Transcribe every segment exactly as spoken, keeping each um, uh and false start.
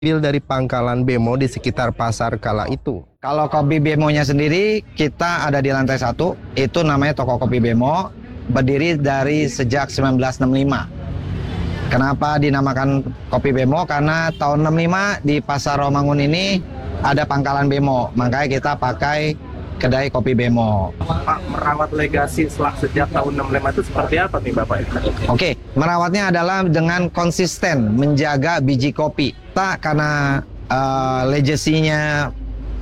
dari pangkalan bemo di sekitar pasar kala itu. Kalau kopi bemonya sendiri, kita ada di lantai satu, itu namanya toko kopi bemo, berdiri dari sejak seribu sembilan ratus enam puluh lima. Kenapa dinamakan kopi bemo? Karena tahun enam puluh lima di pasar Romangun ini ada pangkalan bemo, makanya kita pakai kedai kopi bemo. Pak, merawat legasi setelah sejak tahun enam puluh lima itu seperti apa nih Bapak? Oke, merawatnya adalah dengan konsisten menjaga biji kopi. Tak karena uh, legasinya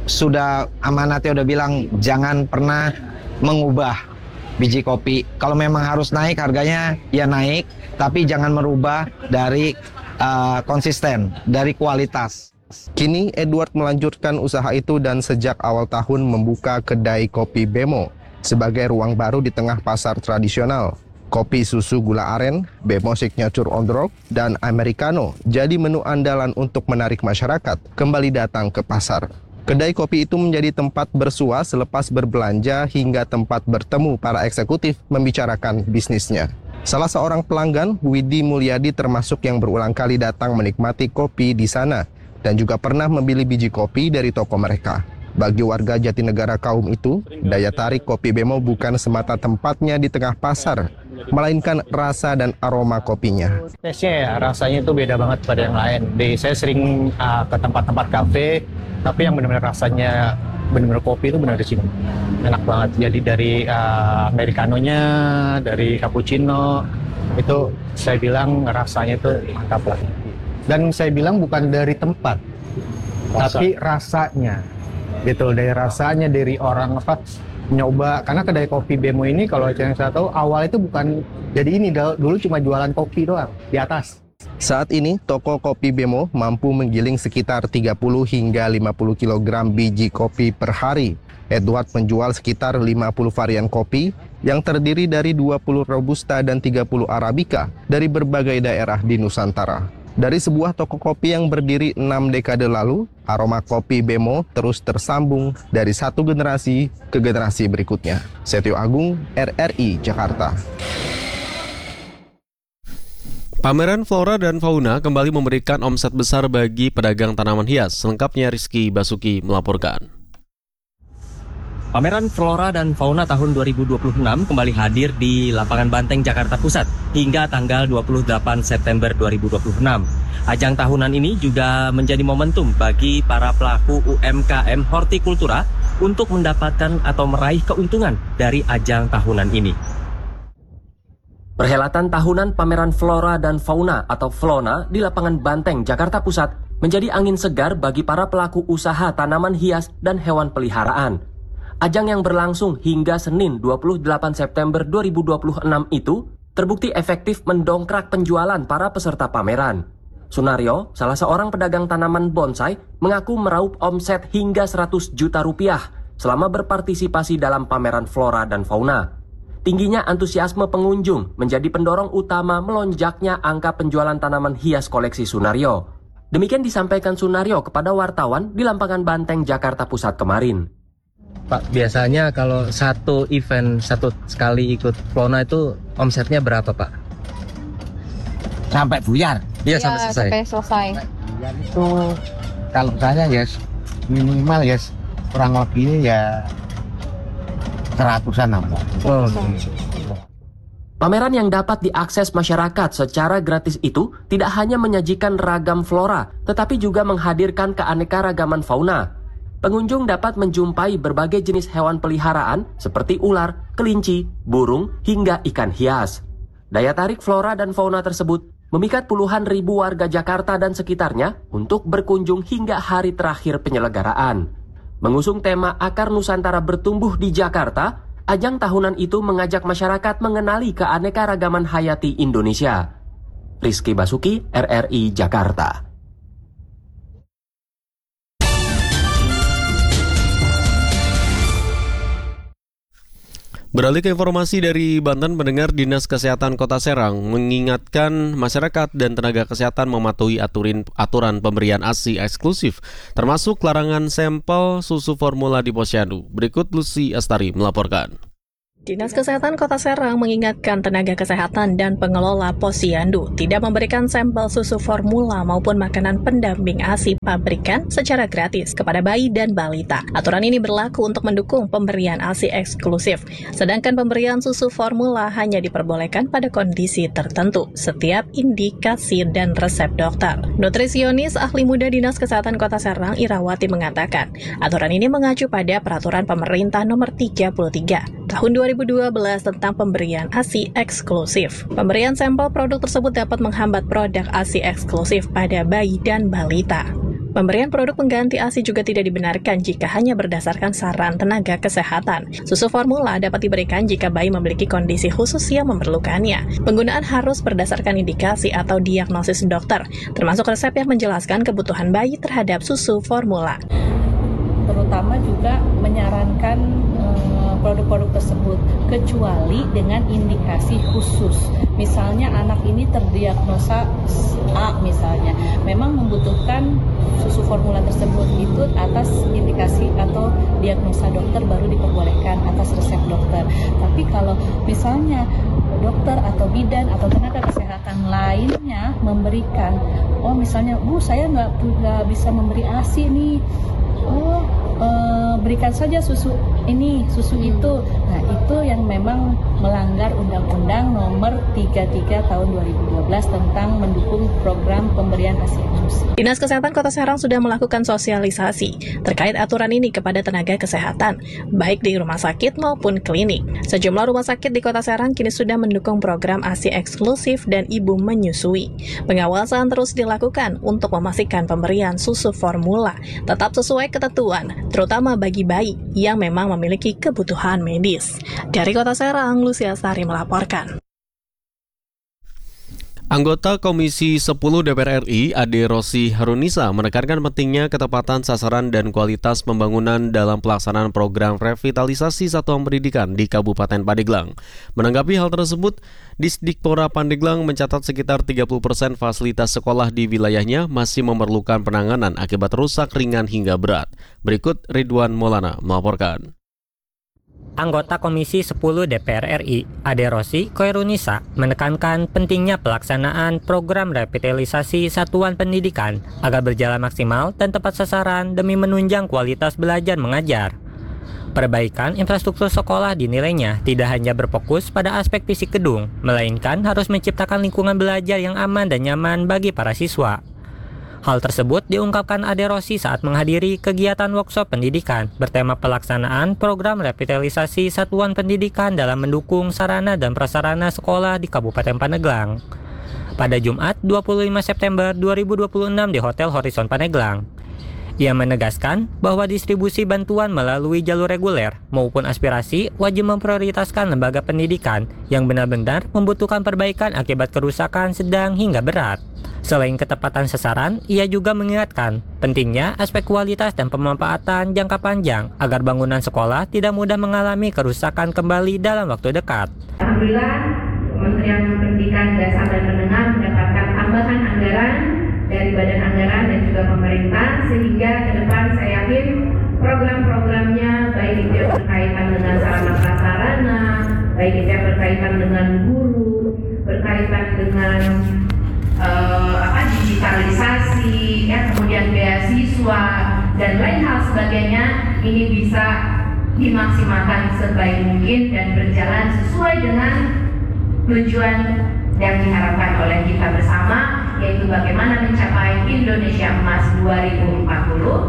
sudah amanatnya udah bilang jangan pernah mengubah biji kopi. Kalau memang harus naik harganya ya naik, tapi jangan merubah dari uh, konsisten, dari kualitas. Kini Edward melanjutkan usaha itu dan sejak awal tahun membuka kedai kopi bemo sebagai ruang baru di tengah pasar tradisional. Kopi susu gula aren, bemo signature on the rock, dan americano jadi menu andalan untuk menarik masyarakat kembali datang ke pasar. Kedai kopi itu menjadi tempat bersua selepas berbelanja hingga tempat bertemu para eksekutif membicarakan bisnisnya. Salah seorang pelanggan, Widi Mulyadi, termasuk yang berulang kali datang menikmati kopi di sana dan juga pernah membeli biji kopi dari toko mereka. Bagi warga Jatinegara kaum itu, daya tarik kopi bemo bukan semata tempatnya di tengah pasar, melainkan rasa dan aroma kopinya. Tesnya ya, rasanya itu beda banget pada yang lain. Di, saya sering uh, ke tempat-tempat kafe, tapi yang benar-benar rasanya benar-benar kopi itu benar di sini. Enak banget. Jadi dari uh, americanonya, dari cappuccino, itu saya bilang rasanya itu mantap lah. Dan saya bilang bukan dari tempat, Rasa. tapi rasanya. Gitu, dari rasanya, dari orang apa nyoba, karena kedai kopi bemo ini kalau yang saya tahu awal itu bukan jadi ini, dulu cuma jualan kopi doang di atas. Saat ini toko kopi bemo mampu menggiling sekitar tiga puluh hingga lima puluh kilogram biji kopi per hari. Edward menjual sekitar lima puluh varian kopi yang terdiri dari dua puluh robusta dan tiga puluh arabica dari berbagai daerah di Nusantara. Dari sebuah toko kopi yang berdiri enam dekade lalu, aroma kopi bemo terus tersambung dari satu generasi ke generasi berikutnya. Setio Agung, R R I, Jakarta. Pameran Flora dan Fauna kembali memberikan omset besar bagi pedagang tanaman hias. Selengkapnya Rizky Basuki melaporkan. Pameran Flora dan Fauna tahun dua ribu dua puluh enam kembali hadir di Lapangan Banteng, Jakarta Pusat hingga tanggal dua puluh delapan September dua ribu dua puluh enam. Ajang tahunan ini juga menjadi momentum bagi para pelaku U M K M hortikultura untuk mendapatkan atau meraih keuntungan dari ajang tahunan ini. Perhelatan tahunan Pameran Flora dan Fauna atau Flona di Lapangan Banteng, Jakarta Pusat menjadi angin segar bagi para pelaku usaha tanaman hias dan hewan peliharaan. Ajang yang berlangsung hingga Senin dua puluh delapan September dua ribu dua puluh enam itu terbukti efektif mendongkrak penjualan para peserta pameran. Sunaryo, salah seorang pedagang tanaman bonsai, mengaku meraup omset hingga seratus juta rupiah selama berpartisipasi dalam pameran Flora dan Fauna. Tingginya antusiasme pengunjung menjadi pendorong utama melonjaknya angka penjualan tanaman hias koleksi Sunaryo. Demikian disampaikan Sunaryo kepada wartawan di Lapangan Banteng, Jakarta Pusat kemarin. Pak, biasanya kalau satu event, satu sekali ikut Flona itu omsetnya berapa, Pak? Sampai buyar? Iya, sampai selesai. Sampai selesai. Buyar itu kalau saya ya minimal ya kurang lebih ya seratusan apa. Oh. Pameran yang dapat diakses masyarakat secara gratis itu tidak hanya menyajikan ragam flora, tetapi juga menghadirkan keanekaragaman fauna. Pengunjung dapat menjumpai berbagai jenis hewan peliharaan seperti ular, kelinci, burung, hingga ikan hias. Daya tarik flora dan fauna tersebut memikat puluhan ribu warga Jakarta dan sekitarnya untuk berkunjung hingga hari terakhir penyelenggaraan. Mengusung tema Akar Nusantara Bertumbuh di Jakarta, ajang tahunan itu mengajak masyarakat mengenali keanekaragaman hayati Indonesia. Rizky Basuki, R R I, Jakarta. Beralih ke informasi dari Banten, pendengar, Dinas Kesehatan Kota Serang mengingatkan masyarakat dan tenaga kesehatan mematuhi aturin, aturan pemberian A S I eksklusif, termasuk larangan sampel susu formula di posyandu. Berikut Lucy Astari melaporkan. Dinas Kesehatan Kota Serang mengingatkan tenaga kesehatan dan pengelola posyandu tidak memberikan sampel susu formula maupun makanan pendamping ASI pabrikan secara gratis kepada bayi dan balita. Aturan ini berlaku untuk mendukung pemberian ASI eksklusif, sedangkan pemberian susu formula hanya diperbolehkan pada kondisi tertentu setiap indikasi dan resep dokter. Nutrisionis ahli muda Dinas Kesehatan Kota Serang Irawati mengatakan, aturan ini mengacu pada Peraturan Pemerintah Nomor tiga puluh tiga Tahun dua ribu dua belas tentang pemberian ASI eksklusif. Pemberian sampel produk tersebut dapat menghambat produk ASI eksklusif pada bayi dan balita. Pemberian produk pengganti ASI juga tidak dibenarkan jika hanya berdasarkan saran tenaga kesehatan. Susu formula dapat diberikan jika bayi memiliki kondisi khusus yang memerlukannya. Penggunaan harus berdasarkan indikasi atau diagnosis dokter, termasuk resep yang menjelaskan kebutuhan bayi terhadap susu formula. Terutama juga menyarankan eh, produk-produk tersebut kecuali dengan indikasi khusus. Misalnya anak ini terdiagnosa A misalnya, memang membutuhkan susu formula tersebut itu atas indikasi atau diagnosa dokter baru diperbolehkan atas resep dokter. Tapi kalau misalnya dokter atau bidan atau tenaga kesehatan lainnya memberikan, oh misalnya, Bu saya nggak nggak bisa memberi ASI nih, oh eh, berikan saja susu ini, susu itu. Nah itu yang memang melanggar Undang-Undang Nomor tiga puluh tiga Tahun dua ribu dua belas tentang mendukung program pemberian ASI eksklusif. Dinas Kesehatan Kota Serang sudah melakukan sosialisasi terkait aturan ini kepada tenaga kesehatan, baik di rumah sakit maupun klinik. Sejumlah rumah sakit di Kota Serang kini sudah mendukung program ASI eksklusif dan ibu menyusui. Pengawasan terus dilakukan untuk memastikan pemberian susu formula tetap sesuai ketentuan, terutama bagi bayi yang memang memiliki kebutuhan medis. Dari Kota Serang, Lucia Sari melaporkan. Anggota Komisi sepuluh D P R R I, Ade Rosi Harunisa, menekankan pentingnya ketepatan sasaran dan kualitas pembangunan dalam pelaksanaan program revitalisasi satuan pendidikan di Kabupaten Pandeglang. Menanggapi hal tersebut, Disdikpora Pandeglang mencatat sekitar tiga puluh persen fasilitas sekolah di wilayahnya masih memerlukan penanganan akibat rusak ringan hingga berat. Berikut Ridwan Maulana melaporkan. Anggota Komisi sepuluh D P R R I, Ade Rosi Koirunisa, menekankan pentingnya pelaksanaan program revitalisasi satuan pendidikan agar berjalan maksimal dan tepat sasaran demi menunjang kualitas belajar mengajar. Perbaikan infrastruktur sekolah dinilainya tidak hanya berfokus pada aspek fisik gedung, melainkan harus menciptakan lingkungan belajar yang aman dan nyaman bagi para siswa. Hal tersebut diungkapkan Ade Rosi saat menghadiri kegiatan workshop pendidikan bertema pelaksanaan program revitalisasi satuan pendidikan dalam mendukung sarana dan prasarana sekolah di Kabupaten Pandeglang pada Jumat dua puluh lima September dua ribu dua puluh enam di Hotel Horizon Pandeglang. Ia menegaskan bahwa distribusi bantuan melalui jalur reguler maupun aspirasi wajib memprioritaskan lembaga pendidikan yang benar-benar membutuhkan perbaikan akibat kerusakan sedang hingga berat. Selain ketepatan sasaran, ia juga mengingatkan pentingnya aspek kualitas dan pemanfaatan jangka panjang agar bangunan sekolah tidak mudah mengalami kerusakan kembali dalam waktu dekat. Alhamdulillah, Kementerian Pendidikan Dasar dan Menengah mendapatkan tambahan anggaran dari Badan Anggaran dan juga pemerintah, sehingga ke depan saya yakin program-programnya baik itu yang berkaitan dengan sarana prasarana, baik itu yang berkaitan dengan guru, berkaitan dengan uh, apa digitalisasi, ya, kemudian beasiswa dan lain hal sebagainya, ini bisa dimaksimalkan sebaik mungkin dan berjalan sesuai dengan tujuan yang diharapkan oleh kita bersama, yaitu bagaimana mencapai Indonesia Emas dua ribu empat puluh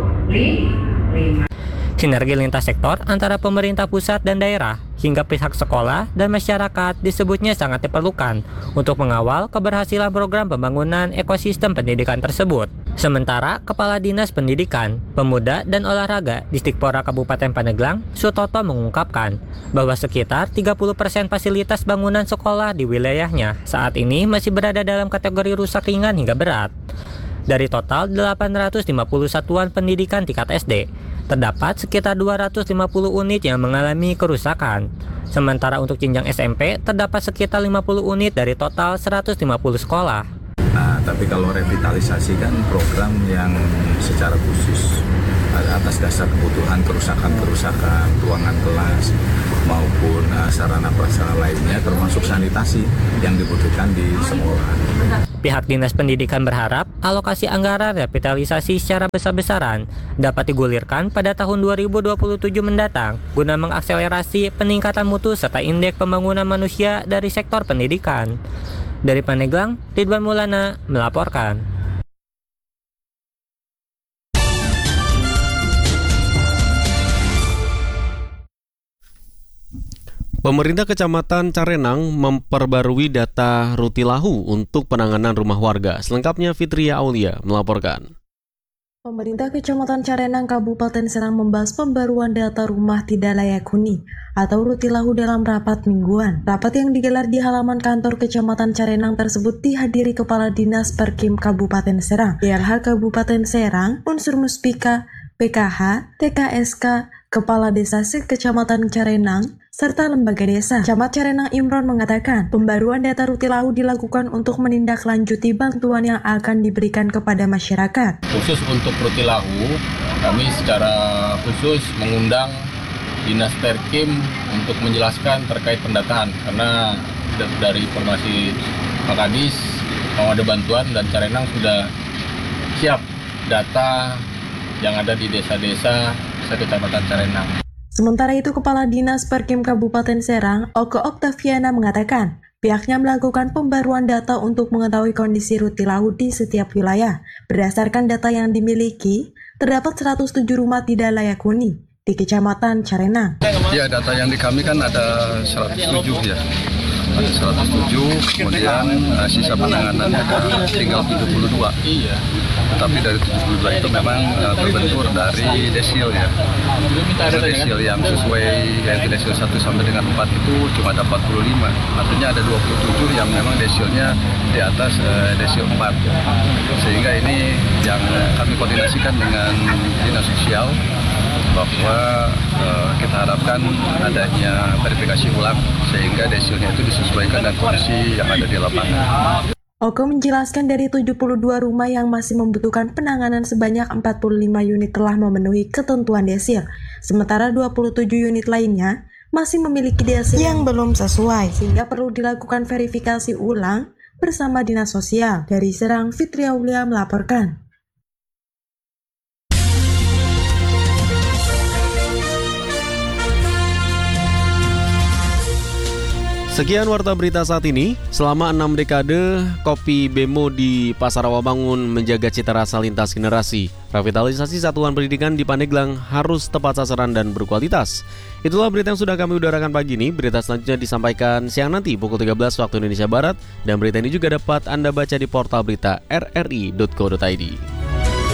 lima. Sinergi lintas sektor antara pemerintah pusat dan daerah hingga pihak sekolah dan masyarakat disebutnya sangat diperlukan untuk mengawal keberhasilan program pembangunan ekosistem pendidikan tersebut. Sementara Kepala Dinas Pendidikan, Pemuda dan Olahraga Disdikpora Kabupaten Pandeglang, Sutoto mengungkapkan bahwa sekitar tiga puluh persen fasilitas bangunan sekolah di wilayahnya saat ini masih berada dalam kategori rusak ringan hingga berat. Dari total delapan ratus lima puluh satuan pendidikan tingkat S D, terdapat sekitar dua ratus lima puluh unit yang mengalami kerusakan. Sementara untuk jenjang S M P, terdapat sekitar lima puluh unit dari total seratus lima puluh sekolah. Nah, tapi kalau revitalisasi kan program yang secara khusus atas dasar kebutuhan kerusakan-kerusakan ruangan kelas maupun uh, sarana prasarana lainnya termasuk sanitasi yang dibutuhkan di sekolah. Pihak Dinas Pendidikan berharap alokasi anggaran revitalisasi secara besar-besaran dapat digulirkan pada tahun dua ribu dua puluh tujuh mendatang guna mengakselerasi peningkatan mutu serta indeks pembangunan manusia dari sektor pendidikan. Dari Pandeglang, Ridwan Maulana melaporkan. Pemerintah Kecamatan Carenang memperbarui data Rutilahu untuk penanganan rumah warga. Selengkapnya Fitria Aulia melaporkan. Pemerintah Kecamatan Carenang Kabupaten Serang membahas pembaruan data rumah tidak layak huni atau Rutilahu dalam rapat mingguan. Rapat yang digelar di halaman kantor Kecamatan Carenang tersebut dihadiri Kepala Dinas Perkim Kabupaten Serang, D L H Kabupaten Serang, unsur Muspika, P K H, T K S K, Kepala Desa Kecamatan Carenang, serta lembaga desa. Camat Carenang Imron mengatakan, pembaruan data Rutilahu dilakukan untuk menindaklanjuti bantuan yang akan diberikan kepada masyarakat. Khusus untuk Rutilahu, kami secara khusus mengundang Dinas Perkim untuk menjelaskan terkait pendataan, karena dari informasi Pak Kadis mau ada bantuan dan Carenang sudah siap data yang ada di desa-desa Kecamatan Carenang. Sementara itu, Kepala Dinas Perkim Kabupaten Serang, Oke Oktaviana mengatakan, pihaknya melakukan pembaruan data untuk mengetahui kondisi Rutilahu di setiap wilayah. Berdasarkan data yang dimiliki, terdapat seratus tujuh rumah tidak layak huni di Kecamatan Carenang. Ya, data yang di kami kan ada seratus tujuh ya. Ada seratus tujuh, kemudian uh, sisa penanganannya ada tinggal tujuh puluh dua. Iya. Tapi dari tujuh puluh dua itu memang uh, terbentur dari desil ya. Desil yang sesuai yaitu desil satu sampai dengan empat itu cuma ada empat puluh lima. Artinya ada dua puluh tujuh yang memang desilnya di atas uh, desil empat. Sehingga ini yang uh, kami koordinasikan dengan Dinas Sosial bahwa uh, kita harapkan adanya verifikasi ulang sehingga desilnya itu disesuaikan dengan kondisi yang ada di lapangan. Oke menjelaskan dari tujuh puluh dua rumah yang masih membutuhkan penanganan sebanyak empat puluh lima unit telah memenuhi ketentuan desil, sementara dua puluh tujuh unit lainnya masih memiliki desil yang belum sesuai, sehingga perlu dilakukan verifikasi ulang bersama Dinas Sosial. Dari Serang, Fitria Aulia melaporkan. Sekian warta berita saat ini. Selama enam dekade, Kopi Bemo di Pasar Rawamangun menjaga cita rasa lintas generasi. Revitalisasi satuan pendidikan di Pandeglang harus tepat sasaran dan berkualitas. Itulah berita yang sudah kami udarakan pagi ini. Berita selanjutnya disampaikan siang nanti pukul tiga belas waktu Indonesia Barat. Dan berita ini juga dapat Anda baca di portal berita r r i titik co titik i d.